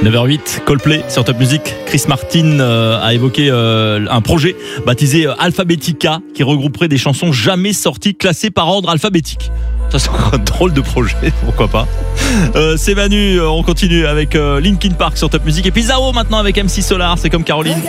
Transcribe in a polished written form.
9h08, Coldplay sur Top Music. Chris Martin a évoqué un projet baptisé Alphabetica qui regrouperait des chansons jamais sorties classées par ordre alphabétique. Ça c'est encore un drôle de projet, pourquoi pas. C'est Manu, on continue avec Linkin Park sur Top Music et puis Zao maintenant avec MC Solar, c'est comme Caroline.